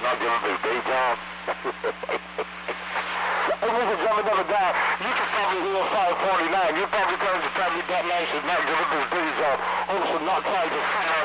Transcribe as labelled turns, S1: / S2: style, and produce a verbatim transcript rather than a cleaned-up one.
S1: not giving this daytime. Hey, we can jump another guy. You can probably hear five forty-nine. You probably trying to tell me that man should not give it this days off. Also, not trying to